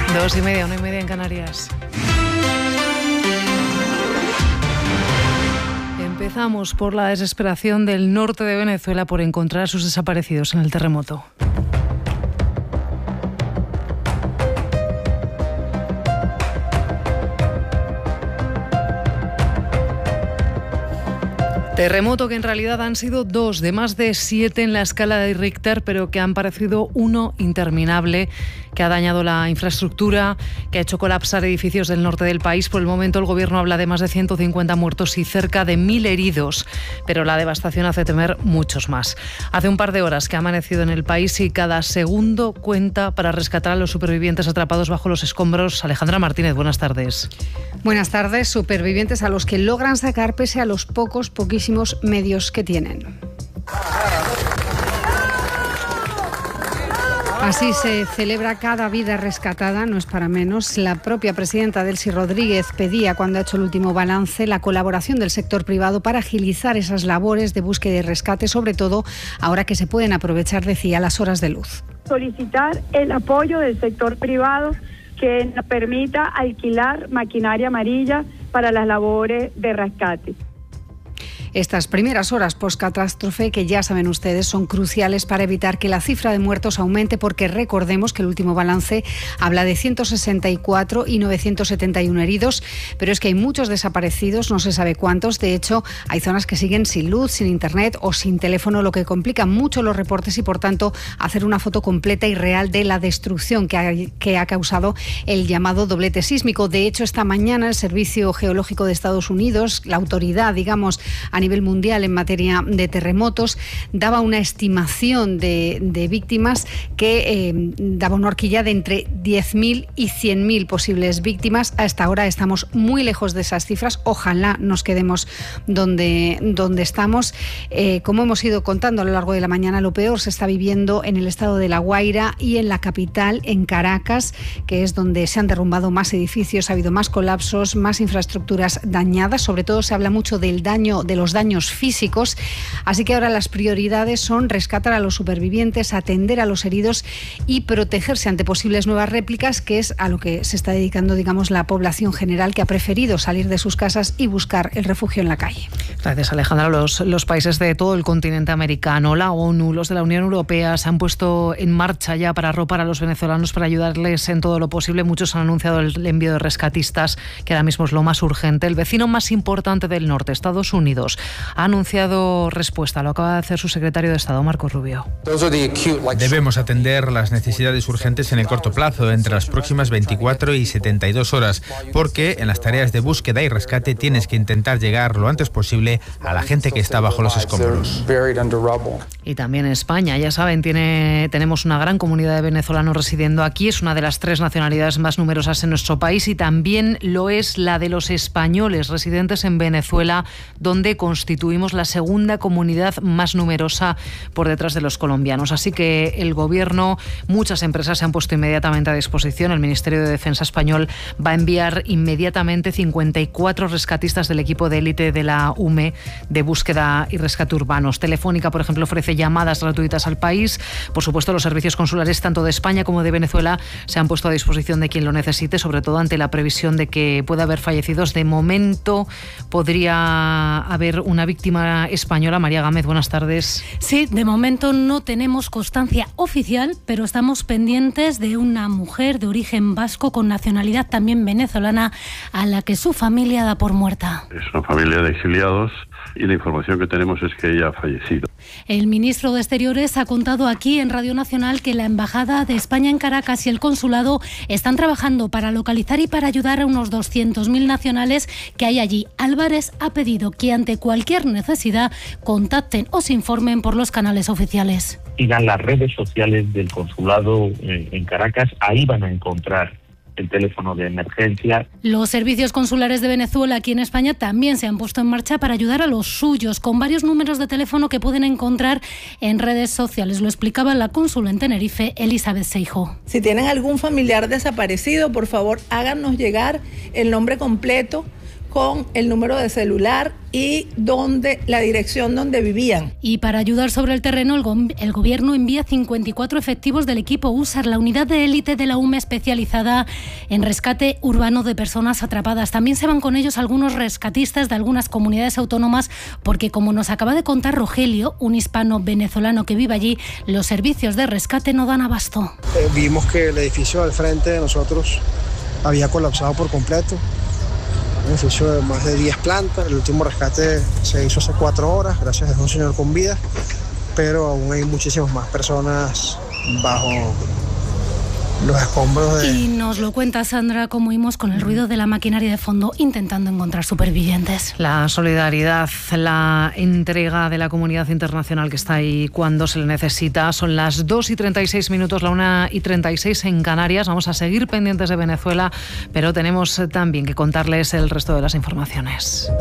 2:30, 1:30 en Canarias. Empezamos por la desesperación del norte de Venezuela por encontrar a sus desaparecidos en el terremoto. Terremoto que en realidad han sido 2 de más de 7 en la escala de Richter, pero que han parecido uno interminable, que ha dañado la infraestructura, que ha hecho colapsar edificios del norte del país. Por el momento el gobierno habla de más de 150 muertos y cerca de 1.000 heridos, pero la devastación hace temer muchos más. Hace un par de horas que ha amanecido en el país y cada segundo cuenta para rescatar a los supervivientes atrapados bajo los escombros. Alejandra Martínez, buenas tardes. Buenas tardes. Supervivientes a los que logran sacar pese a los poquísimos medios que tienen. Así se celebra cada vida rescatada, no es para menos. La propia presidenta Delcy Rodríguez pedía, cuando ha hecho el último balance, la colaboración del sector privado para agilizar esas labores de búsqueda y rescate, sobre todo ahora que se pueden aprovechar, decía, las horas de luz. Solicitar el apoyo del sector privado que nos permita alquilar maquinaria amarilla para las labores de rescate. Estas primeras horas post-catástrofe, que ya saben ustedes, son cruciales para evitar que la cifra de muertos aumente, porque recordemos que el último balance habla de 164 y 971 heridos, pero es que hay muchos desaparecidos, no se sabe cuántos. De hecho, hay zonas que siguen sin luz, sin internet o sin teléfono, lo que complica mucho los reportes y, por tanto, hacer una foto completa y real de la destrucción que ha causado el llamado doblete sísmico. De hecho, esta mañana el Servicio Geológico de Estados Unidos, la autoridad, digamos, a nivel mundial en materia de terremotos, daba una estimación de víctimas que daba una horquilla de entre 10.000 y 100.000 posibles víctimas. Hasta ahora estamos muy lejos de esas cifras. Ojalá nos quedemos donde estamos. Como hemos ido contando a lo largo de la mañana, lo peor se está viviendo en el estado de La Guaira y en la capital, en Caracas, que es donde se han derrumbado más edificios, ha habido más colapsos, más infraestructuras dañadas. Sobre todo se habla mucho del daño, de los daños físicos, así que ahora las prioridades son rescatar a los supervivientes, atender a los heridos y protegerse ante posibles nuevas réplicas, que es a lo que se está dedicando, digamos, la población general, que ha preferido salir de sus casas y buscar el refugio en la calle. Gracias, Alejandra. Los países de todo el continente americano, la ONU, los de la Unión Europea, se han puesto en marcha ya para arropar a los venezolanos, para ayudarles en todo lo posible. Muchos han anunciado el envío de rescatistas, que ahora mismo es lo más urgente. El vecino más importante del norte, Estados Unidos, ha anunciado respuesta. Lo acaba de hacer su secretario de Estado, Marco Rubio. Debemos atender las necesidades urgentes en el corto plazo, entre las próximas 24 y 72 horas, porque en las tareas de búsqueda y rescate tienes que intentar llegar lo antes posible a la gente que está bajo los escombros. Y también España, ya saben, tenemos una gran comunidad de venezolanos residiendo aquí. Es una de las 3 nacionalidades más numerosas en nuestro país, y también lo es la de los españoles residentes en Venezuela, donde constituimos la segunda comunidad más numerosa por detrás de los colombianos. Así que el Gobierno, muchas empresas se han puesto inmediatamente a disposición. El Ministerio de Defensa español va a enviar inmediatamente 54 rescatistas del equipo de élite de la UME de búsqueda y rescate urbanos. Telefónica, por ejemplo, ofrece llamadas gratuitas al país. Por supuesto, los servicios consulares tanto de España como de Venezuela se han puesto a disposición de quien lo necesite, sobre todo ante la previsión de que pueda haber fallecidos. De momento podría haber una víctima española. María Gámez, buenas tardes. Sí, de momento no tenemos constancia oficial, pero estamos pendientes de una mujer de origen vasco con nacionalidad también venezolana, a la que su familia da por muerta. Es una familia de exiliados y la información que tenemos es que ella ha fallecido. El ministro de Exteriores ha contado aquí en Radio Nacional que la Embajada de España en Caracas y el Consulado están trabajando para localizar y para ayudar a unos 200.000 nacionales que hay allí. Álvarez ha pedido que ante cualquier necesidad contacten o se informen por los canales oficiales. Sigan las redes sociales del Consulado en Caracas, ahí van a encontrar el teléfono de emergencia. Los servicios consulares de Venezuela aquí en España también se han puesto en marcha para ayudar a los suyos, con varios números de teléfono que pueden encontrar en redes sociales. Lo explicaba la cónsula en Tenerife, Elizabeth Seijo. Si tienen algún familiar desaparecido, por favor, háganos llegar el nombre completo con el número de celular y la dirección donde vivían. Y para ayudar sobre el terreno, el Gobierno envía 54 efectivos del equipo USAR, la unidad de élite de la UME especializada en rescate urbano de personas atrapadas. También se van con ellos algunos rescatistas de algunas comunidades autónomas, porque como nos acaba de contar Rogelio, un hispano-venezolano que vive allí, los servicios de rescate no dan abasto. Vimos que el edificio al frente de nosotros había colapsado por completo. Un edificio de más de 10 plantas. El último rescate se hizo hace 4 horas, gracias a un señor con vida, pero aún hay muchísimas más personas bajo los escombros Y nos lo cuenta Sandra, como oímos con el ruido de la maquinaria de fondo, intentando encontrar supervivientes. La solidaridad, la entrega de la comunidad internacional que está ahí cuando se le necesita. Son las 2:36 minutos, la 1:36 en Canarias. Vamos a seguir pendientes de Venezuela, pero tenemos también que contarles el resto de las informaciones.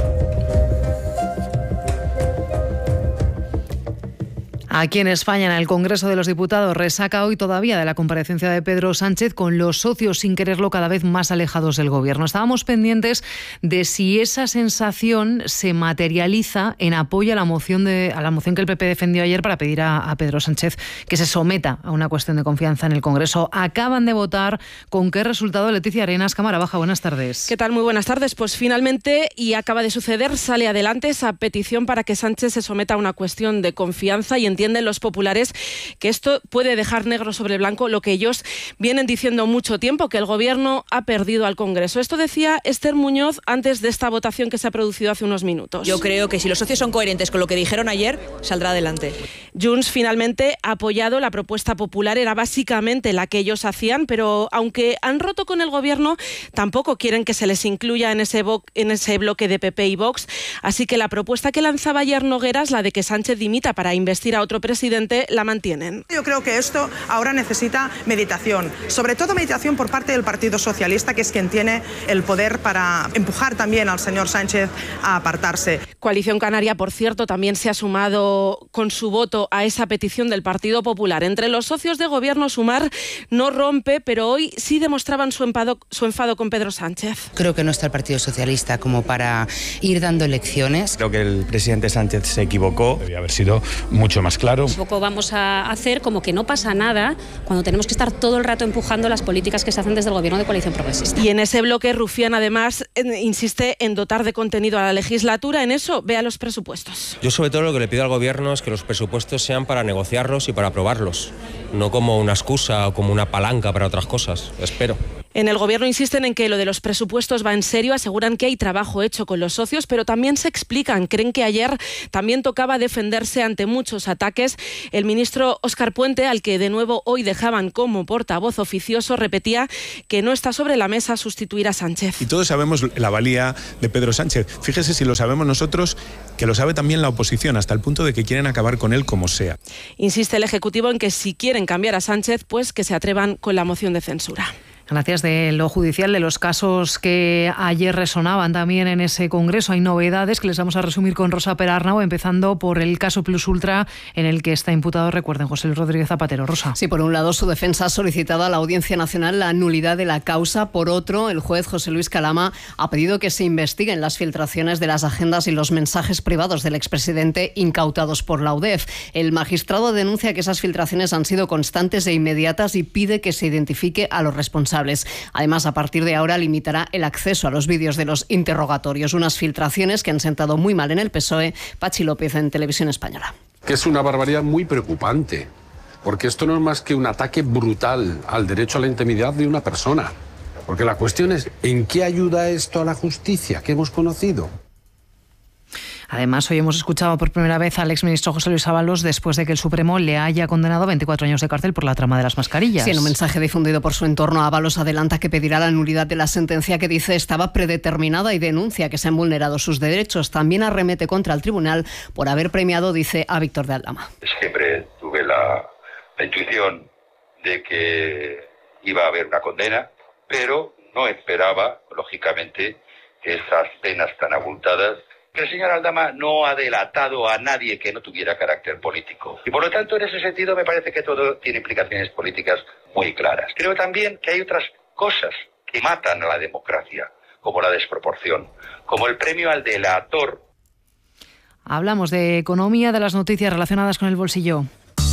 Aquí en España, en el Congreso de los Diputados, resaca hoy todavía de la comparecencia de Pedro Sánchez, con los socios, sin quererlo, cada vez más alejados del Gobierno. Estábamos pendientes de si esa sensación se materializa en apoyo a la moción que el PP defendió ayer para pedir a Pedro Sánchez que se someta a una cuestión de confianza en el Congreso. Acaban de votar. ¿Con qué resultado? Leticia Arenas, Cámara Baja, buenas tardes. ¿Qué tal? Muy buenas tardes. Pues finalmente, y acaba de suceder, sale adelante esa petición para que Sánchez se someta a una cuestión de confianza, y entienden los populares que esto puede dejar negro sobre blanco lo que ellos vienen diciendo mucho tiempo, que el Gobierno ha perdido al Congreso. Esto decía Esther Muñoz antes de esta votación que se ha producido hace unos minutos. Yo creo que si los socios son coherentes con lo que dijeron ayer, saldrá adelante. Junts finalmente ha apoyado la propuesta popular, era básicamente la que ellos hacían, pero aunque han roto con el Gobierno, tampoco quieren que se les incluya en ese bloque de PP y Vox. Así que la propuesta que lanzaba ayer Nogueras, la de que Sánchez dimita para investir a otro presidente, la mantienen. Yo creo que esto ahora necesita meditación, sobre todo meditación por parte del Partido Socialista, que es quien tiene el poder para empujar también al señor Sánchez a apartarse. Coalición Canaria, por cierto, también se ha sumado con su voto a esa petición del Partido Popular. Entre los socios de Gobierno, Sumar no rompe, pero hoy sí demostraban su enfado con Pedro Sánchez. Creo que no está el Partido Socialista como para ir dando lecciones. Creo que el presidente Sánchez se equivocó, debía haber sido mucho más claro. Un poco vamos a hacer como que no pasa nada cuando tenemos que estar todo el rato empujando las políticas que se hacen desde el Gobierno de Coalición Progresista. Y en ese bloque, Rufián además insiste en dotar de contenido a la legislatura. En eso, vea los presupuestos. Yo sobre todo lo que le pido al Gobierno es que los presupuestos sean para negociarlos y para aprobarlos, no como una excusa o como una palanca para otras cosas, espero. En el Gobierno insisten en que lo de los presupuestos va en serio, aseguran que hay trabajo hecho con los socios, pero también se explican. Creen que ayer también tocaba defenderse ante muchos ataques. El ministro Óscar Puente, al que de nuevo hoy dejaban como portavoz oficioso, repetía que no está sobre la mesa sustituir a Sánchez. Y todos sabemos la valía de Pedro Sánchez. Fíjese si lo sabemos nosotros, que lo sabe también la oposición, hasta el punto de que quieren acabar con él como sea. Insiste el Ejecutivo en que si quieren cambiar a Sánchez, pues que se atrevan con la moción de censura. Gracias. De lo judicial, de los casos que ayer resonaban también en ese Congreso, hay novedades que les vamos a resumir con Rosa Perarnau, empezando por el caso Plus Ultra, en el que está imputado, recuerden, José Luis Rodríguez Zapatero. Rosa. Sí, por un lado, su defensa ha solicitado a la Audiencia Nacional la nulidad de la causa. Por otro, el juez José Luis Calama ha pedido que se investiguen las filtraciones de las agendas y los mensajes privados del expresidente incautados por la UDEF. El magistrado denuncia que esas filtraciones han sido constantes e inmediatas y pide que se identifique a los responsables. Además, a partir de ahora limitará el acceso a los vídeos de los interrogatorios, unas filtraciones que han sentado muy mal en el PSOE. Pachi López, en Televisión Española. Que es una barbaridad muy preocupante, porque esto no es más que un ataque brutal al derecho a la intimidad de una persona. Porque la cuestión es, ¿en qué ayuda esto a la justicia que hemos conocido? Además, hoy hemos escuchado por primera vez al exministro José Luis Ábalos después de que el Supremo le haya condenado a 24 años de cárcel por la trama de las mascarillas. Sí, en un mensaje difundido por su entorno, Ábalos adelanta que pedirá la nulidad de la sentencia que dice estaba predeterminada y denuncia que se han vulnerado sus derechos. También arremete contra el tribunal por haber premiado, dice, a Víctor de Aldama. Siempre tuve la intuición de que iba a haber una condena, pero no esperaba, lógicamente, que esas penas tan abultadas, que el señor Aldama no ha delatado a nadie que no tuviera carácter político. Y por lo tanto, en ese sentido, me parece que todo tiene implicaciones políticas muy claras. Creo también que hay otras cosas que matan a la democracia, como la desproporción, como el premio al delator. Hablamos de economía, de las noticias relacionadas con el bolsillo.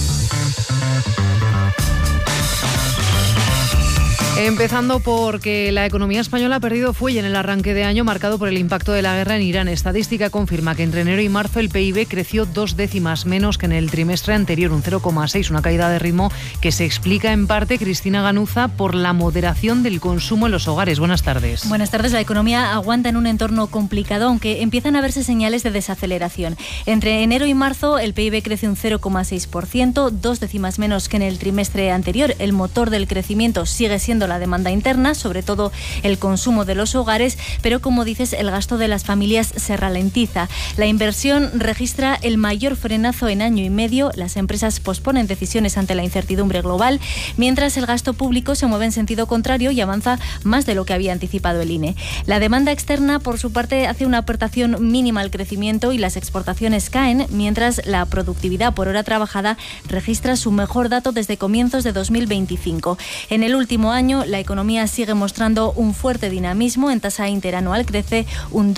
Empezando porque la economía española ha perdido fuelle en el arranque de año marcado por el impacto de la guerra en Irán. Estadística confirma que entre enero y marzo el PIB creció 2 décimas menos que en el trimestre anterior, un 0,6, una caída de ritmo que se explica en parte, Cristina Ganuza, por la moderación del consumo en los hogares. Buenas tardes. Buenas tardes. La economía aguanta en un entorno complicado, aunque empiezan a verse señales de desaceleración. Entre enero y marzo el PIB crece un 0,6%, 2 décimas menos que en el trimestre anterior. El motor del crecimiento sigue siendo la demanda interna, sobre todo el consumo de los hogares, pero como dices, el gasto de las familias se ralentiza. La inversión registra el mayor frenazo en año y medio. Las empresas posponen decisiones ante la incertidumbre global, mientras el gasto público se mueve en sentido contrario y avanza más de lo que había anticipado el INE. La demanda externa, por su parte, hace una aportación mínima al crecimiento y las exportaciones caen, mientras la productividad por hora trabajada registra su mejor dato desde comienzos de 2025. En el último año, la economía sigue mostrando un fuerte dinamismo. En tasa interanual crece un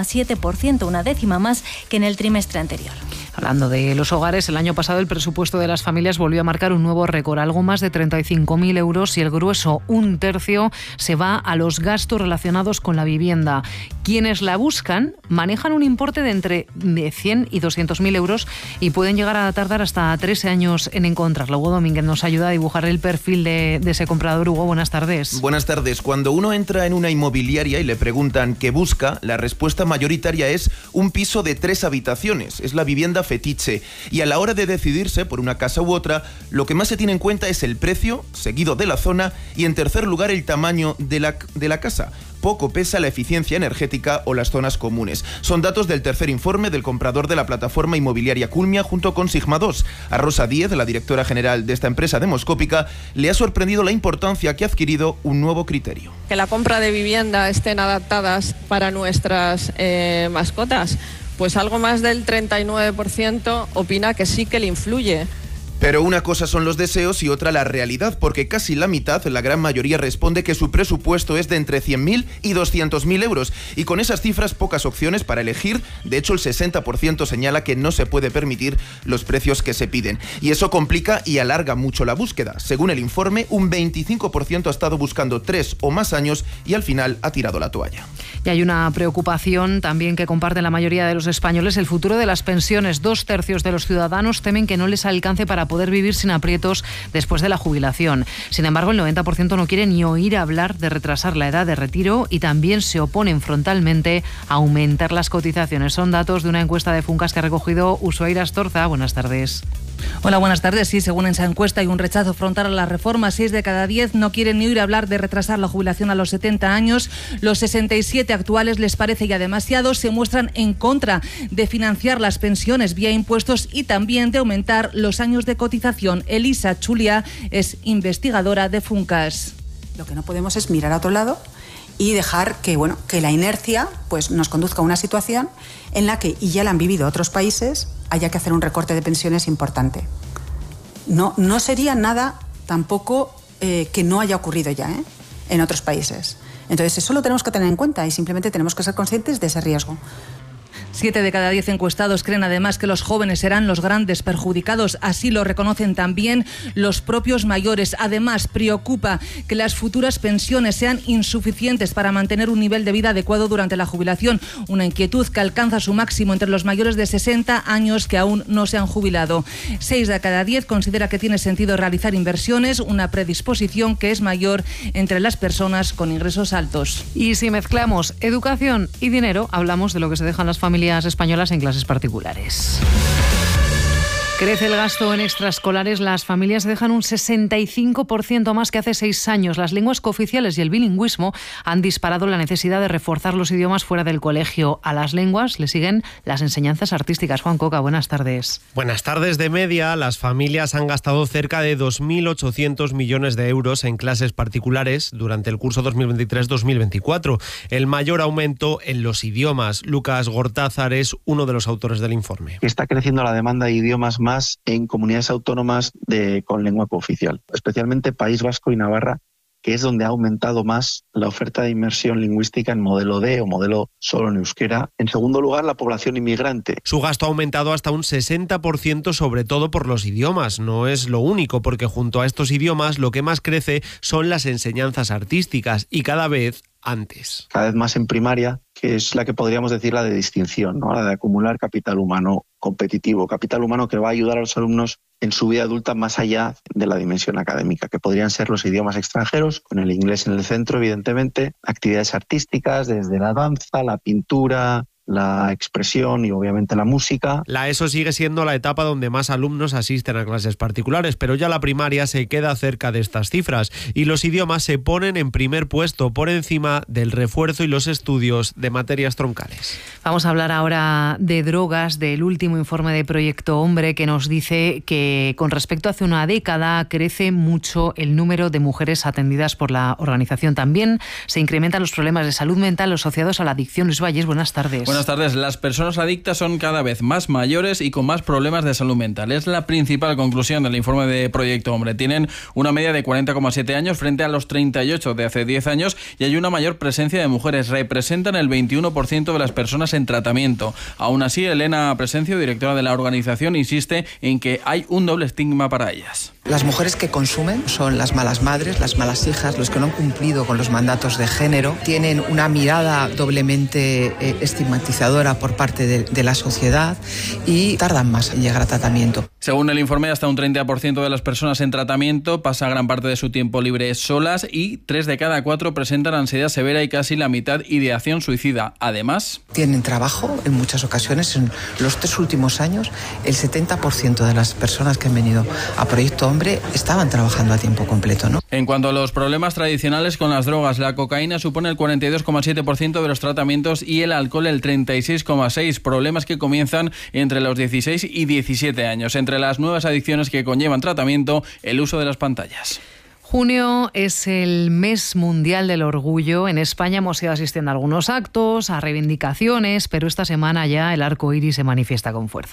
2,7%, una décima más que en el trimestre anterior. Hablando de los hogares, el año pasado el presupuesto de las familias volvió a marcar un nuevo récord, algo más de 35.000 euros, y el grueso, un tercio, se va a los gastos relacionados con la vivienda. Quienes la buscan manejan un importe de entre 100 y 200.000 euros y pueden llegar a tardar hasta 13 años en encontrarla. Hugo Domínguez nos ayuda a dibujar el perfil de ese comprador. Hugo, buenas tardes. Buenas tardes. Cuando uno entra en una inmobiliaria y le preguntan qué busca, la respuesta mayoritaria es un piso de 3 habitaciones. Es la vivienda fetiche. Y a la hora de decidirse por una casa u otra, lo que más se tiene en cuenta es el precio, seguido de la zona, y en tercer lugar el tamaño de la casa. Poco pesa la eficiencia energética o las zonas comunes. Son datos del tercer informe del comprador de la plataforma inmobiliaria Culmia junto con Sigma 2. A Rosa Díez, la directora general de esta empresa demoscópica, le ha sorprendido la importancia que ha adquirido un nuevo criterio. Que la compra de vivienda estén adaptadas para nuestras mascotas, pues algo más del 39% opina que sí que le influye. Pero una cosa son los deseos y otra la realidad, porque casi la mitad, la gran mayoría, responde que su presupuesto es de entre 100.000 y 200.000 euros. Y con esas cifras, pocas opciones para elegir. De hecho, el 60% señala que no se puede permitir los precios que se piden. Y eso complica y alarga mucho la búsqueda. Según el informe, un 25% ha estado buscando 3 o más años y al final ha tirado la toalla. Y hay una preocupación también que comparte la mayoría de los españoles, el futuro de las pensiones. 2/3 de los ciudadanos temen que no les alcance para poder vivir sin aprietos después de la jubilación. Sin embargo, el 90% no quiere ni oír hablar de retrasar la edad de retiro y también se oponen frontalmente a aumentar las cotizaciones. Son datos de una encuesta de Funcas que ha recogido Ushuaira Astorza. Buenas tardes. Hola, buenas tardes. Sí, según esa encuesta hay un rechazo frontal a la reforma. 6 de cada 10 no quieren ni oír hablar de retrasar la jubilación a los 70 años. Los 67 actuales les parece ya demasiado. Se muestran en contra de financiar las pensiones vía impuestos y también de aumentar los años de cotización. Elisa Chulia es investigadora de Funcas. Lo que no podemos es mirar a otro lado y dejar que la inercia pues nos conduzca a una situación en la que, y ya la han vivido otros países, haya que hacer un recorte de pensiones importante. No sería nada tampoco que no haya ocurrido ya en otros países. Entonces eso lo tenemos que tener en cuenta y simplemente tenemos que ser conscientes de ese riesgo. 7 de cada 10 encuestados creen además que los jóvenes serán los grandes perjudicados. Así lo reconocen también los propios mayores. Además, preocupa que las futuras pensiones sean insuficientes para mantener un nivel de vida adecuado durante la jubilación. Una inquietud que alcanza su máximo entre los mayores de 60 años que aún no se han jubilado. 6 de cada 10 considera que tiene sentido realizar inversiones, una predisposición que es mayor entre las personas con ingresos altos. Y si mezclamos educación y dinero, hablamos de lo que se dejan las familias españolas en clases particulares. Crece el gasto en extraescolares. Las familias dejan un 65% más que hace 6 años. Las lenguas cooficiales y el bilingüismo han disparado la necesidad de reforzar los idiomas fuera del colegio. A las lenguas le siguen las enseñanzas artísticas. Juan Coca, buenas tardes. Buenas tardes. De media, las familias han gastado cerca de 2.800 millones de euros en clases particulares durante el curso 2023-2024. El mayor aumento en los idiomas. Lucas Gortázar es uno de los autores del informe. Está creciendo la demanda de idiomas más en comunidades autónomas con lengua cooficial, especialmente País Vasco y Navarra, que es donde ha aumentado más la oferta de inmersión lingüística en modelo D o modelo solo en euskera. En segundo lugar, la población inmigrante. Su gasto ha aumentado hasta un 60%, sobre todo por los idiomas. No es lo único, porque junto a estos idiomas lo que más crece son las enseñanzas artísticas y cada vez antes. Cada vez más en primaria, que es la que podríamos decir la de distinción, ¿no? La de acumular capital humano competitivo, capital humano que va a ayudar a los alumnos en su vida adulta más allá de la dimensión académica, que podrían ser los idiomas extranjeros, con el inglés en el centro, evidentemente, actividades artísticas, desde la danza, la pintura, la expresión y obviamente la música. La ESO sigue siendo la etapa donde más alumnos asisten a clases particulares, pero ya la primaria se queda cerca de estas cifras y los idiomas se ponen en primer puesto por encima del refuerzo y los estudios de materias troncales. Vamos a hablar ahora de drogas, del último informe de Proyecto Hombre, que nos dice que con respecto a hace una década crece mucho el número de mujeres atendidas por la organización. También se incrementan los problemas de salud mental asociados a la adicción. Luis Valles, buenas tardes. Buenas tardes. Las personas adictas son cada vez más mayores y con más problemas de salud mental. Es la principal conclusión del informe de Proyecto Hombre. Tienen una media de 40,7 años frente a los 38 de hace 10 años y hay una mayor presencia de mujeres. Representan el 21% de las personas en tratamiento. Aún así, Elena Presencio, directora de la organización, insiste en que hay un doble estigma para ellas. Las mujeres que consumen son las malas madres, las malas hijas, los que no han cumplido con los mandatos de género, tienen una mirada doblemente estigmatizadora por parte de la sociedad y tardan más en llegar a tratamiento. Según el informe, hasta un 30% de las personas en tratamiento pasa gran parte de su tiempo libre solas y 3 de cada 4 presentan ansiedad severa y casi la mitad ideación suicida. Además, tienen trabajo en muchas ocasiones. En los 3 últimos años, el 70% de las personas que han venido a Proyecto Hombre estaban trabajando a tiempo completo, ¿no? En cuanto a los problemas tradicionales con las drogas, la cocaína supone el 42,7% de los tratamientos y el alcohol el 36,6%, problemas que comienzan entre los 16 y 17 años. Entre las nuevas adicciones que conllevan tratamiento, el uso de las pantallas. Junio es el mes mundial del orgullo. En España hemos ido asistiendo a algunos actos, a reivindicaciones, pero esta semana ya el arco iris se manifiesta con fuerza.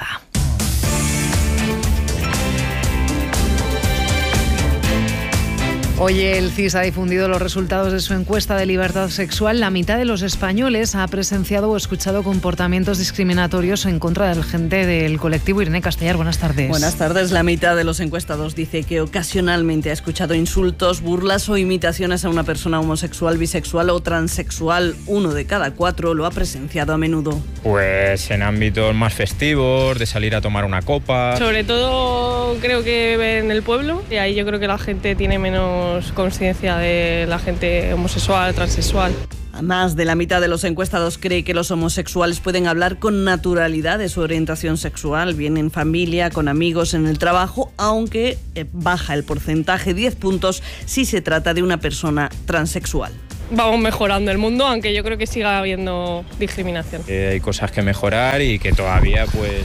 Hoy el CIS ha difundido los resultados de su encuesta de libertad sexual. La mitad de los españoles ha presenciado o escuchado comportamientos discriminatorios en contra del gente del colectivo. Irene Castellar, buenas tardes. Buenas tardes. La mitad de los encuestados dice que ocasionalmente ha escuchado insultos, burlas o imitaciones a una persona homosexual, bisexual o transexual. 1 de cada 4 lo ha presenciado a menudo. Pues en ámbitos más festivos, de salir a tomar una copa. Sobre todo creo que en el pueblo, y ahí yo creo que la gente tiene menos conciencia de la gente homosexual, transexual. Más de la mitad de los encuestados cree que los homosexuales pueden hablar con naturalidad de su orientación sexual, bien en familia, con amigos, en el trabajo, aunque baja el porcentaje 10 puntos si se trata de una persona transexual. Vamos mejorando el mundo, aunque yo creo que siga habiendo discriminación. Hay cosas que mejorar y que todavía pues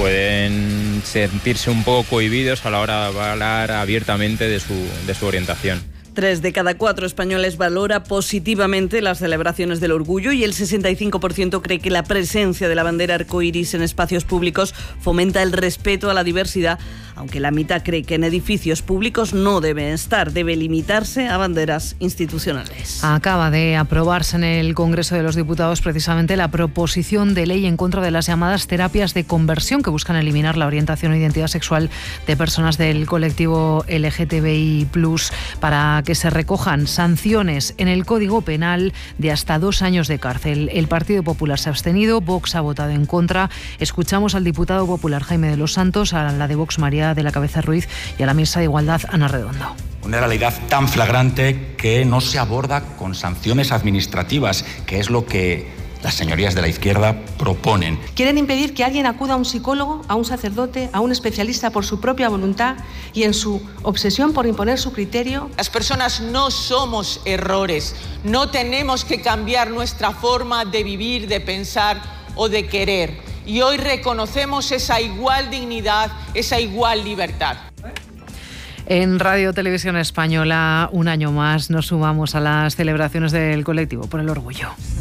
pueden sentirse un poco cohibidos a la hora de hablar abiertamente de su orientación. 3 de cada 4 españoles valora positivamente las celebraciones del orgullo y el 65% cree que la presencia de la bandera arcoíris en espacios públicos fomenta el respeto a la diversidad, aunque la mitad cree que en edificios públicos no debe estar, debe limitarse a banderas institucionales. Acaba de aprobarse en el Congreso de los Diputados precisamente la proposición de ley en contra de las llamadas terapias de conversión que buscan eliminar la orientación o identidad sexual de personas del colectivo LGTBI+, para que se recojan sanciones en el Código Penal de hasta 2 años de cárcel. El Partido Popular se ha abstenido, Vox ha votado en contra. Escuchamos al diputado popular Jaime de los Santos, a la de Vox María de la Cabeza Ruiz y a la ministra de Igualdad Ana Redondo. Una realidad tan flagrante que no se aborda con sanciones administrativas, que es lo que las señorías de la izquierda proponen. Quieren impedir que alguien acuda a un psicólogo, a un sacerdote, a un especialista por su propia voluntad y en su obsesión por imponer su criterio. Las personas no somos errores, no tenemos que cambiar nuestra forma de vivir, de pensar o de querer. Y hoy reconocemos esa igual dignidad, esa igual libertad. En Radio Televisión Española, un año más, nos sumamos a las celebraciones del colectivo por el orgullo.